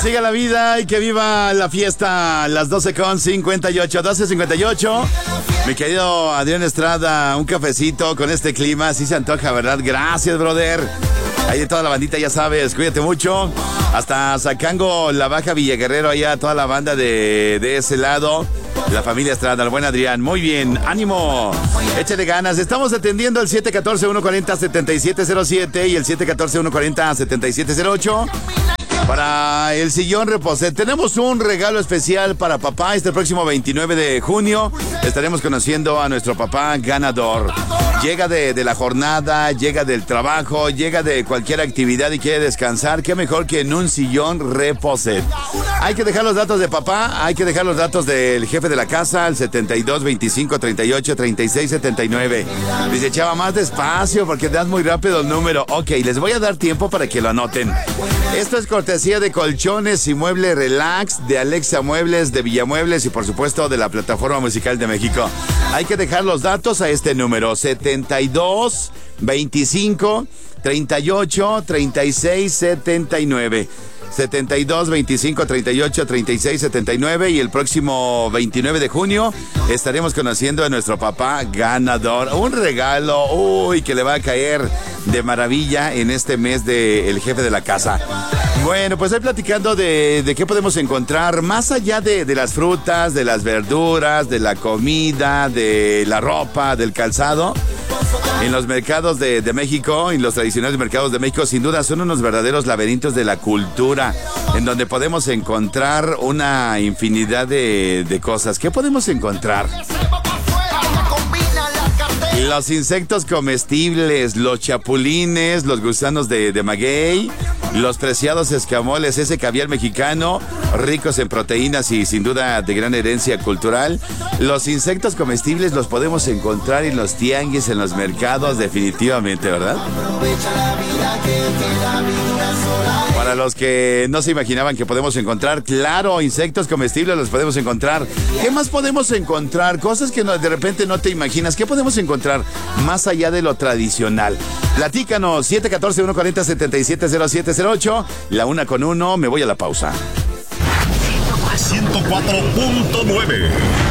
Siga la vida y que viva la fiesta. Las 12:58, 12:58. Mi querido Adrián Estrada, un cafecito con este clima, sí se antoja, ¿verdad? Gracias, brother. Ahí de toda la bandita, ya sabes, cuídate mucho. Hasta Zacango, La Baja, Villaguerrero, allá toda la banda de ese lado. La familia Estrada, el buen Adrián. Muy bien, ánimo, échale ganas. Estamos atendiendo el 714-140-7707 y el 714-140-7708. Para el sillón Reposet, tenemos un regalo especial para papá. Este próximo 29 de junio estaremos conociendo a nuestro papá ganador. Llega de la jornada, llega del trabajo, llega de cualquier actividad y quiere descansar. Qué mejor que en un sillón Reposet. Hay que dejar los datos de papá, hay que dejar los datos del jefe de la casa, el 72 25 38 36 79. Dice, chava, más despacio porque das muy rápido el número. Ok, les voy a dar tiempo para que lo anoten. Esto es cortesía de Colchones y Mueble Relax, de Alexa Muebles, de Villamuebles y por supuesto de la Plataforma Musical de México. Hay que dejar los datos a este número, 72 25 38 36 79. 72 25 38 36 79 y el próximo 29 de junio estaremos conociendo a nuestro papá ganador. Un regalo, que le va a caer de maravilla en este mes del jefe de la casa. Bueno, pues hoy platicando de qué podemos encontrar más allá de las frutas, de las verduras, de la comida, de la ropa, del calzado. En los mercados de México, en los tradicionales mercados de México, sin duda son unos verdaderos laberintos de la cultura, en donde podemos encontrar una infinidad de cosas. ¿Qué podemos encontrar? Los insectos comestibles, los chapulines, los gusanos de maguey, los preciados escamoles, ese caviar mexicano, ricos en proteínas y sin duda de gran herencia cultural. Los insectos comestibles los podemos encontrar en los tianguis, en los mercados, definitivamente, ¿verdad? Para los que no se imaginaban que podemos encontrar, claro, insectos comestibles los podemos encontrar. ¿Qué más podemos encontrar? Cosas que de repente no te imaginas. ¿Qué podemos encontrar más allá de lo tradicional? Platícanos, 714-140-770708, la 1:1, me voy a la pausa. 104.9.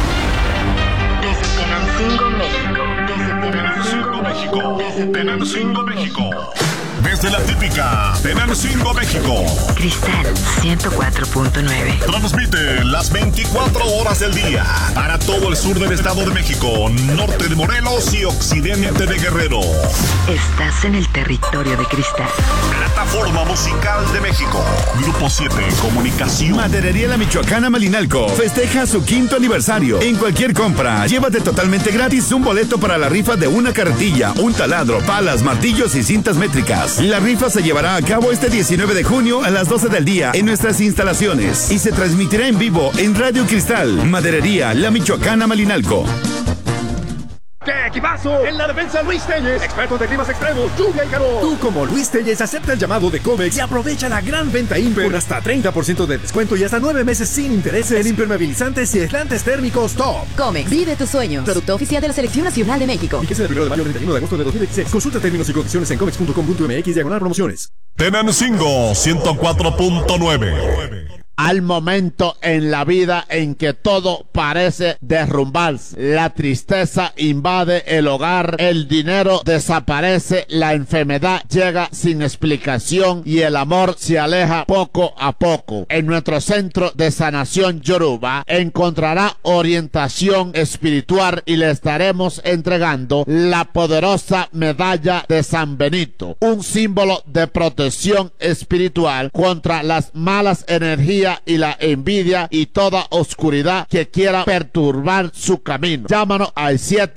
Tenancingo, México. Desde la típica Tenancingo, México. Cristal 104.9. Transmite las 24 horas del día para todo el sur del Estado de México, norte de Morelos y occidente de Guerrero. Estás en el territorio de Cristal. Plataforma Musical de México. Grupo 7 Comunicación. Maderería La Michoacana Malinalco festeja su 5º aniversario. En cualquier compra, llévate totalmente gratis un boleto para la rifa de una carretilla, un taladro, palas, martillos y cintas métricas. La rifa se llevará a cabo este 19 de junio a las 12 del día en nuestras instalaciones y se transmitirá en vivo en Radio Cristal. Maderería La Michoacana Malinalco. ¡Qué equipazo! En la defensa, Luis Telles, expertos de climas extremos, lluvia y calor. Tú, como Luis Telles, acepta el llamado de Comex y aprovecha la gran venta Imper con hasta 30% de descuento y hasta 9 meses sin intereses en impermeabilizantes y aislantes térmicos top. Comex, vive tus sueños. Producto oficial de la Selección Nacional de México. Fíjese del 1 de mayo al 31 de agosto de 2016. Consulta términos y condiciones en comex.com.mx/promociones. Tenancingo 104.9. Al momento en la vida en que todo parece derrumbarse, la tristeza invade el hogar, el dinero desaparece, la enfermedad llega sin explicación y el amor se aleja poco a poco. En nuestro centro de sanación Yoruba encontrará orientación espiritual y le estaremos entregando la poderosa medalla de San Benito, un símbolo de protección espiritual contra las malas energías y la envidia y toda oscuridad que quiera perturbar su camino. Llámanos al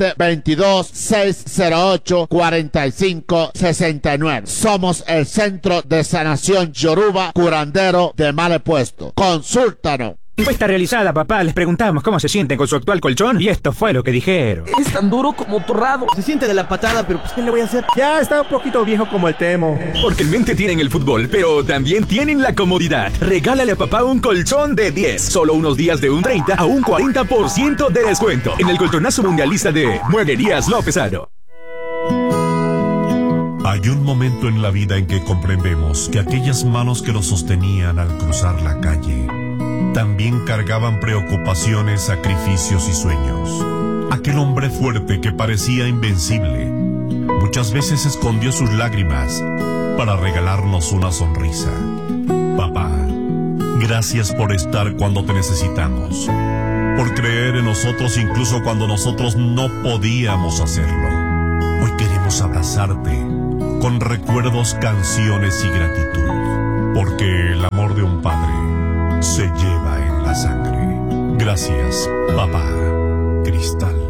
722-608-4569. Somos el Centro de Sanación Yoruba, curandero de mal puesto. Consúltanos. Encuesta realizada, papá. Les preguntamos cómo se sienten con su actual colchón y esto fue lo que dijeron. Es tan duro como torrado. Se siente de la patada, pero pues ¿qué le voy a hacer? Ya está un poquito viejo como el Temo. Porque en mente tienen el fútbol, pero también tienen la comodidad. Regálale a papá un colchón de 10. Solo unos días de un 30 a un 40% de descuento. En el colchonazo mundialista de Mueblerías López Aro. Hay un momento en la vida en que comprendemos que aquellas manos que nos sostenían al cruzar la calle también cargaban preocupaciones, sacrificios y sueños. Aquel hombre fuerte que parecía invencible muchas veces escondió sus lágrimas para regalarnos una sonrisa. Papá, gracias por estar cuando te necesitamos, por creer en nosotros incluso cuando nosotros no podíamos hacerlo. Hoy queremos abrazarte con recuerdos, canciones y gratitud, porque el amor de un padre se lleva en la sangre. Gracias, papá. Cristal.